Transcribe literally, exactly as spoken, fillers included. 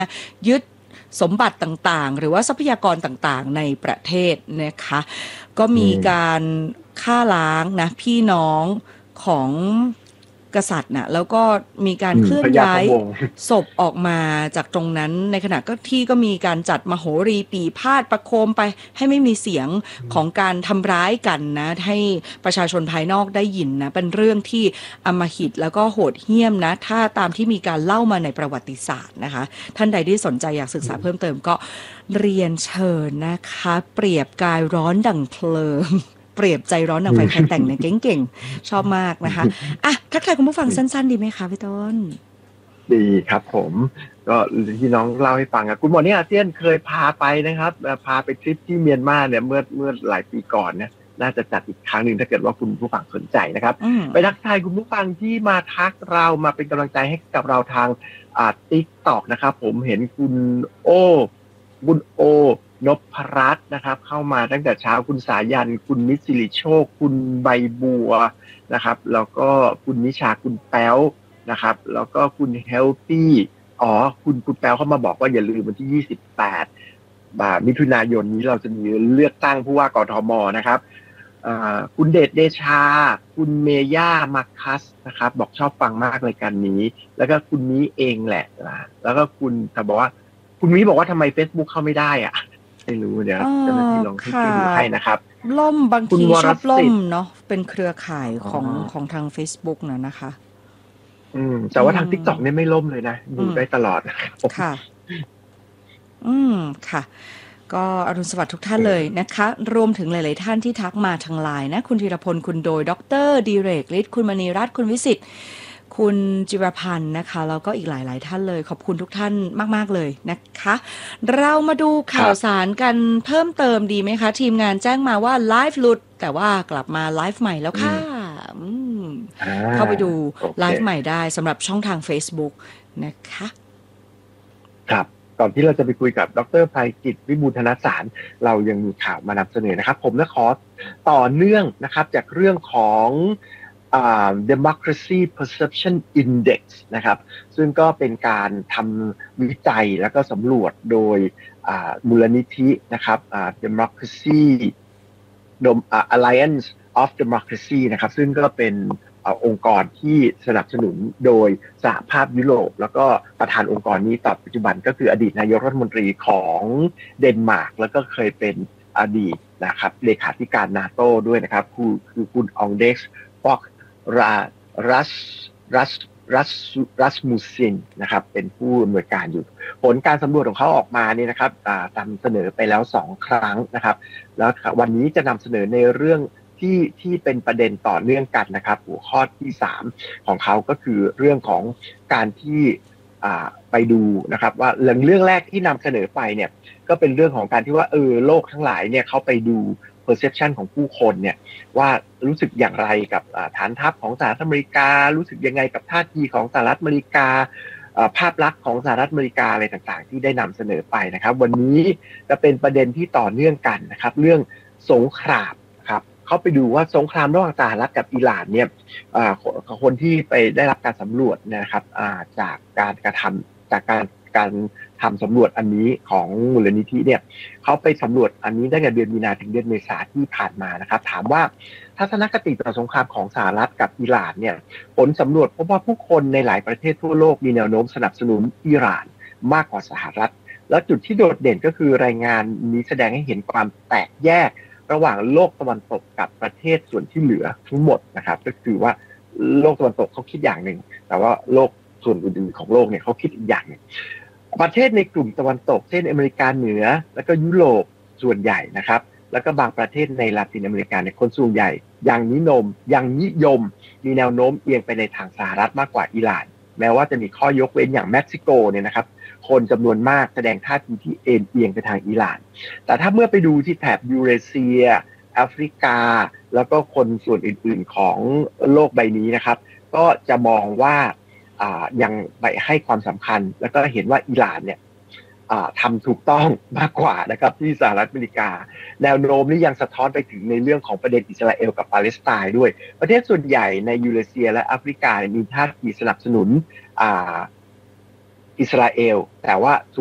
ยึดสมบัติต่างๆหรือว่าทรัพยากรต่างๆในประเทศนะคะก็อืมีมการฆ่าล้างนะพี่น้องของกษัตริย์น่ะแล้วก็มีการเคลื่อืมพญาอนย้ายพะวงศ์ศพออกมาจากตรงนั้นในขณะก็ที่ก็มีการจัดมโหรีปีพาทย์ประโคมไปให้ไม่มีเสียงของอืมการทำร้ายกันนะให้ประชาชนภายนอกได้ยินนะเป็นเรื่องที่อำมหิตแล้วก็โหดเหี้ยมนะถ้าตามที่มีการเล่ามาในประวัติศาสตร์นะคะท่านใดที่สนใจอยากศึกษาเพิ่มเติมก็เรียนเชิญนะคะเปรียบกายร้อนดั่งเพลิงเปรียบใจร้อนดั่งไฟใครแต่งเนี่ยเก่งๆชอบมากนะคะอ่ะทักทายคุณผู้ฟังสั้นๆดีไหมคะพี่ต้นดีครับผมก็ที่น้องเล่าให้ฟังอะคุณหมอเนี่ยอาเซียนเคยพาไปนะครับเอ่อพาไปทริปที่เมียนมาเนี่ยเมื่อเมื่อหลายปีก่อนเนี่ยน่าจะจัดอีกครั้งหนึ่งถ้าเกิดว่าคุณผู้ฟังสนใจนะครับอืมไปทักทายคุณผู้ฟังที่มาทักเรามาเป็นกำลังใจให้กับเราทางอ่าติ๊กตอกนะครับผมเห็นคุณโอบุญโอนพรัตน์นะครับเข้ามาตั้งแต่เช้าคุณสายันคุณมิตรสิริโชคคุณใบบัวนะครับแล้วก็คุณนิชาคุณแป๊ว นะครับแล้วก็คุณเฮลตี้อ๋อคุณคุณแปลเข้ามาบอกว่าอย่าลืมวันที่ยี่สิบแปดบามิถุนายนนี้เราจะมีเลือกตั้งผู้ว่ากทมนะครับคุณเดชเดชาคุณเมย่ามาคัสนะครับบอกชอบฟังมากรายการนี้แล้วก็คุณนี้เองแหละนะแล้วก็คุณแต่บอกว่าคุณนี้บอกว่าทำไม Facebook เข้าไม่ได้อะไม่รู้เดี๋ยวเอเจ้าหน้าอที่ลองให้ช่ค่ะวยดูให้นะครับล่มบางคุณวรทีชอบล่มสิทธิ์เนาะเป็นเครือข่ายอ๋อของของทาง Facebook นะนะคะอืมแต่อืว่าทางม TikTok เนี่ยไม่ล่มเลยนะดูอืมได้ตลอดนะครับผมค่ะอืมค่ะก็อรุณสวัสดิ์ทุกท่านเลยเออนะคะรวมถึงหลายๆท่านที่ทักมาทางไลน์นะคุณธีรพลคุณโดยดรดิเรกฤทธิ์คุณมณีรัตน์คุณวิสิตคุณจิรพันธ์นะคะแล้วก็อีกหลายๆท่านเลยขอบคุณทุกท่านมากๆเลยนะคะเรามาดูข่าวครับสารกันเพิ่มเติมดีไหมคะทีมงานแจ้งมาว่าไลฟ์หลุดแต่ว่ากลับมาไลฟ์ใหม่แล้วค่ะอืมอืมอ่าเข้าไปดูโอเคไลฟ์ใหม่ได้สำหรับช่องทาง Facebook นะคะครับก่อนที่เราจะไปคุยกับดรไพกิจวิบูลย์ธนสาร เรายังมีข่าวมานำเสนอนะครับ ผมจะขอต่อเนื่องนะครับจากเรื่องของอ่า democracy perception index นะครับ ซึ่งก็เป็นการทำวิจัยแล้วก็สำรวจโดยอ่ามูลนิธินะครับอ่า democracy Alliance of Democracy นะครับซึ่งก็เป็นองค์กรที่สนับสนุนโดยสหภาพยุโรปแล้วก็ประธานองค์กรนี้ต่อปัจจุบันก็คืออดีตนายกรัฐมนตรีของเดนมาร์กแล้วก็เคยเป็นอดีตนะครับเลขาธิการนาโต้ด้วยนะครับคือคือคุณองเด็กซ์ฟอกรารัสรัสรัสรัสมูซินนะครับเป็นผู้อำนวยการอยู่ผลการสำรวจของเขาออกมาเนี่ยนะครับนำเสนอไปแล้วสองครั้งนะครับแล้ววันนี้จะนำเสนอในเรื่องที่ที่เป็นประเด็นต่อเนื่องกันนะครับหัวข้อที่สามของเขาก็คือเรื่องของการที่ไปดูนะครับว่าเรื่องเรื่องแรกที่นำเสนอไปเนี่ยก็เป็นเรื่องของการที่ว่าเออโลกทั้งหลายเนี่ยเขาไปดู perception ของผู้คนเนี่ยว่ารู้สึกอย่างไรกับฐานทัพของสหรัฐอเมริการู้สึกยังไงกับท่าทีของสหรัฐอเมริกาภาพลักษณ์ของสหรัฐอเมริกาอะไรต่างๆที่ได้นำเสนอไปนะครับวันนี้จะเป็นประเด็นที่ต่อเนื่องกันนะครับเรื่องสงครามครับเขาไปดูว่าสงครามระหว่างสหรัฐกับอิหร่านเนี่ยคนที่ไปได้รับการสำรวจนะครับจากการกระทำจากการการทำสำรวจอันนี้ของมูลนิธิเนี่ยเขาไปสำรวจอันนี้ได้ในเดือนมีนาถึงเดือนเมษาที่ผ่านมานะครับถามว่าทัศนคติต่อสงครามของสหรัฐกับอิหร่านเนี่ยผลสำรวจพบว่าผู้คนในหลายประเทศทั่วโลกมีแนวโน้มสนับสนุนอิหร่านมากกว่าสหรัฐแล้วจุดที่โดดเด่นก็คือรายงานนี้แสดงให้เห็นความแตกแยกระหว่างโลกตะวันตกกับประเทศส่วนที่เหลือทั้งหมดนะครับก็คือว่าโลกตะวันตกเขาคิดอย่างหนึ่งแต่ว่าโลกส่วนอื่นๆของโลกเนี่ยเขาคิดอีกอย่างหนึ่งประเทศในกลุ่มตะวันตกเช่นอเมริกาเหนือแล้วก็ยุโรปส่วนใหญ่นะครับแล้วก็บางประเทศในลาตินอเมริกาเนี่ยคนส่วนใหญ่ยังนิยมยังนิยมมีแนวโน้มเอียงไปในทางสหรัฐมากกว่าอิหร่านแม้ว่าจะมีข้อยกเว้นอย่างเม็กซิโกเนี่ยนะครับคนจำนวนมากแสดงท่าทีที่เอ็นเอียงไปทางอิหร่านแต่ถ้าเมื่อไปดูที่แถบยูเรเซียแอฟริกาแล้วก็คนส่วนอื่นๆของโลกใบนี้นะครับก็จะมองว่ายังไปให้ความสำคัญแล้วก็เห็นว่าอิหร่านเนี่ยทำถูกต้องมากกว่านะครับที่สหรัฐอเมริกาแนวโน้มนี้ยังสะท้อนไปถึงในเรื่องของประเด็นอิสราเอลกับปาเลสไตน์ด้วยประเทศส่วนใหญ่ในยูเรเซียและแอฟริกามีท่าทีสนับสนุนอิอิสราเอลแต่ว่า